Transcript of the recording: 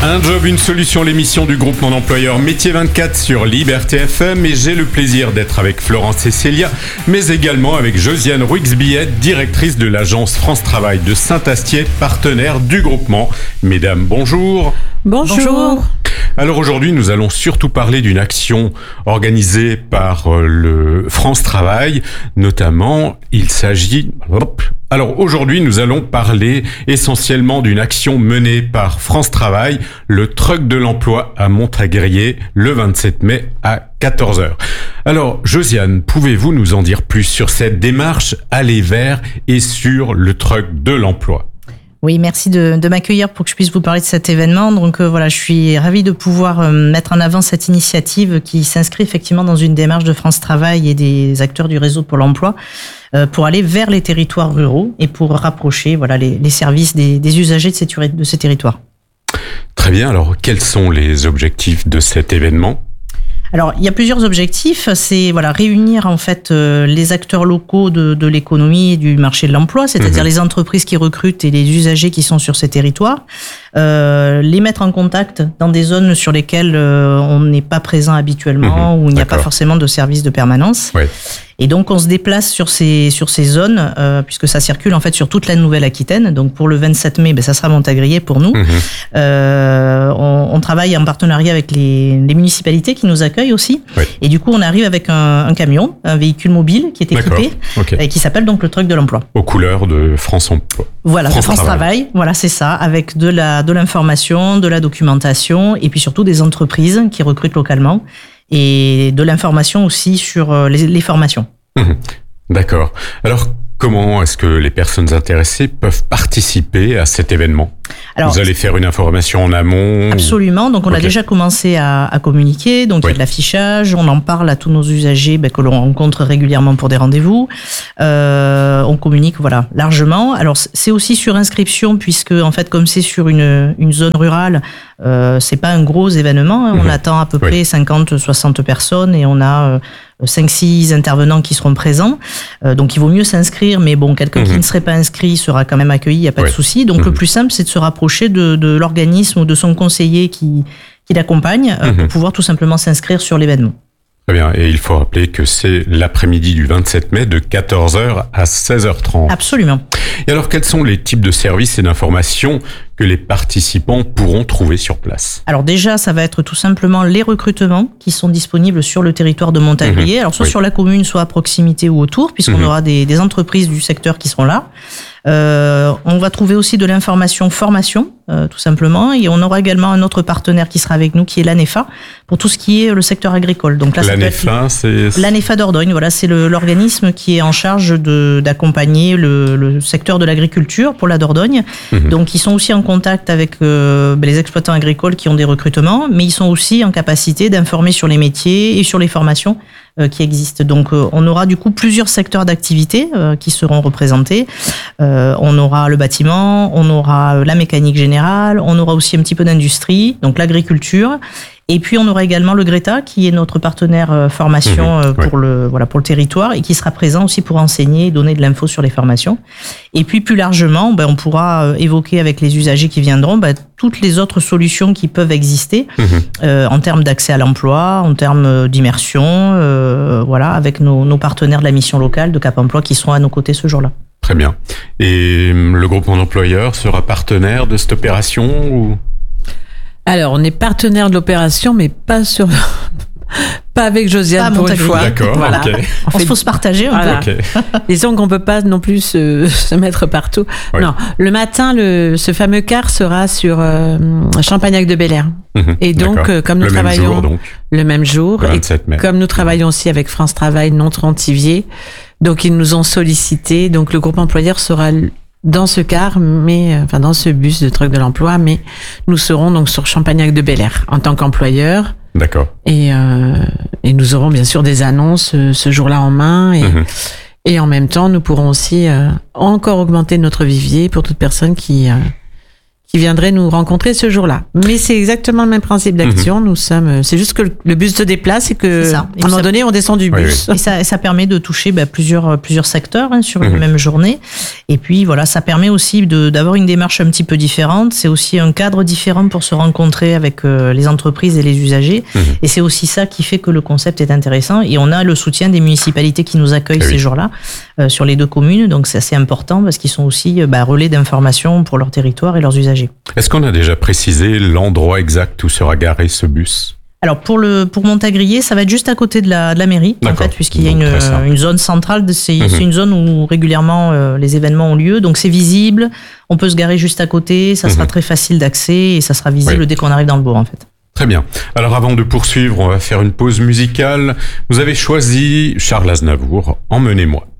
Un job, une solution, l'émission du groupe Mon Employeur Métier 24 sur Liberté FM, et j'ai le plaisir d'être avec Florence et Célia, mais également avec Josiane Ruiz-Billet, directrice de l'agence France Travail de Saint-Astier, partenaire du groupement. Mesdames, bonjour. Bonjour. Alors aujourd'hui, nous allons surtout parler d'une action organisée par le France Travail, notamment, il s'agit... Alors aujourd'hui, nous allons parler essentiellement d'une action menée par France Travail, le Truck de l'Emploi à Montaguerier, le 27 mai à 14h. Alors Josiane, pouvez-vous nous en dire plus sur cette démarche Aller vers et sur le Truck de l'Emploi ? Oui, merci de m'accueillir pour que je puisse vous parler de cet événement. Donc voilà, je suis ravie de pouvoir mettre en avant cette initiative qui s'inscrit effectivement dans une démarche de France Travail et des acteurs du réseau Pôle emploi pour aller vers les territoires ruraux et pour rapprocher voilà les services des usagers de ces territoires. Très bien, alors quels sont les objectifs de cet événement ? Alors, il y a plusieurs objectifs. C'est réunir en fait les acteurs locaux de l'économie et du marché de l'emploi, c'est-à-dire les entreprises qui recrutent et les usagers qui sont sur ces territoires, les mettre en contact dans des zones sur lesquelles on n'est pas présent habituellement, où il n'y a pas forcément de service de permanence. Ouais. Et donc, on se déplace sur ces zones, puisque ça circule en fait sur toute la Nouvelle-Aquitaine. Donc, pour le 27 mai, ça sera Montaguerier pour nous. On travaille en partenariat avec les municipalités qui nous accueillent aussi. Oui. Et du coup, on arrive avec un camion, un véhicule mobile qui est équipé, et qui s'appelle donc le Truck de l'Emploi. Aux couleurs de France Emploi. Voilà, de France Travail. Voilà, c'est ça, avec de l'information, de la documentation, et puis surtout des entreprises qui recrutent localement. Et de l'information aussi sur les formations. D'accord. Alors, comment est-ce que les personnes intéressées peuvent participer à cet événement ? Alors, vous allez faire une information en amont ? Absolument. Donc, on a déjà commencé à communiquer. Donc, il y a de l'affichage. On en parle à tous nos usagers que l'on rencontre régulièrement pour des rendez-vous. On communique, largement. Alors, c'est aussi sur inscription puisque, en fait, comme c'est sur une zone rurale, c'est pas un gros événement. On attend à peu près 50-60 personnes et on a 5-6 intervenants qui seront présents. Donc, il vaut mieux s'inscrire, mais bon, quelqu'un qui ne serait pas inscrit sera quand même accueilli, il n'y a pas de souci. Donc, le plus simple, c'est de se rapprocher de l'organisme ou de son conseiller qui l'accompagne pour pouvoir tout simplement s'inscrire sur l'événement. Très bien. Et il faut rappeler que c'est l'après-midi du 27 mai de 14h à 16h30. Absolument. Et alors, quels sont les types de services et d'informations que les participants pourront trouver sur place ? Alors déjà, ça va être tout simplement les recrutements qui sont disponibles sur le territoire de Montaguerier. Alors soit sur la commune, soit à proximité ou autour, puisqu'on aura des entreprises du secteur qui seront là. On va trouver aussi de l'information formation, tout simplement, et on aura également un autre partenaire qui sera avec nous, qui est l'ANEFA, pour tout ce qui est le secteur agricole. Donc là, l'ANEFA, c'est l'ANEFA d'Ordogne. Voilà, c'est l'organisme qui est en charge d'accompagner le secteur de l'agriculture pour la Dordogne. Donc ils sont aussi en contact avec les exploitants agricoles qui ont des recrutements, mais ils sont aussi en capacité d'informer sur les métiers et sur les formations qui existent. Donc on aura du coup plusieurs secteurs d'activité qui seront représentés. On aura le bâtiment, on aura la mécanique générale, on aura aussi un petit peu d'industrie, donc l'agriculture. Et puis on aura également le Greta qui est notre partenaire formation pour le territoire et qui sera présent aussi pour enseigner et donner de l'info sur les formations. Et puis plus largement, on pourra évoquer avec les usagers qui viendront toutes les autres solutions qui peuvent exister en termes d'accès à l'emploi, en termes d'immersion, avec nos partenaires de la mission locale de Cap Emploi qui seront à nos côtés ce jour-là. Très bien. Et le groupe Mon Employeur sera partenaire de cette opération ou... Alors, on est partenaire de l'opération, mais pas avec Josiane pour une fois. D'accord, voilà. Il faut se partager un peu. Disons qu'on peut pas non plus se mettre partout. Oui. Non, le matin, ce fameux car sera sur Champagnac-de-Bel-Air. Et donc, comme nous travaillons le même jour, le 27 mai. Comme nous travaillons aussi avec France Travail, Nontron-Thiviers, donc ils nous ont sollicité. Donc, le groupe employeur sera dans ce car, dans ce bus de Truck de l'Emploi, mais nous serons donc sur Champagnac-de-Bel-Air en tant qu'employeur. D'accord. Et nous aurons bien sûr des annonces ce jour-là en main et en même temps nous pourrons aussi encore augmenter notre vivier pour toute personne qui qui viendraient nous rencontrer ce jour-là. Mais c'est exactement le même principe d'action. Nous sommes, c'est juste que le bus se déplace et que, à un moment donné, on descend du bus. Oui. Et ça permet de toucher plusieurs secteurs sur une même journée. Et puis voilà, ça permet aussi d'avoir une démarche un petit peu différente. C'est aussi un cadre différent pour se rencontrer avec les entreprises et les usagers. Et c'est aussi ça qui fait que le concept est intéressant. Et on a le soutien des municipalités qui nous accueillent ces jours-là sur les 2 communes. Donc c'est assez important parce qu'ils sont aussi relais d'information pour leur territoire et leurs usagers. Est-ce qu'on a déjà précisé l'endroit exact où sera garé ce bus ? Alors pour Montagrier, ça va être juste à côté de la mairie, en fait, puisqu'il y a une zone centrale. C'est une zone où régulièrement les événements ont lieu, donc c'est visible. On peut se garer juste à côté, ça sera très facile d'accès et ça sera visible dès qu'on arrive dans le bourg, en fait. Très bien. Alors avant de poursuivre, on va faire une pause musicale. Vous avez choisi Charles Aznavour, Emmenez-moi.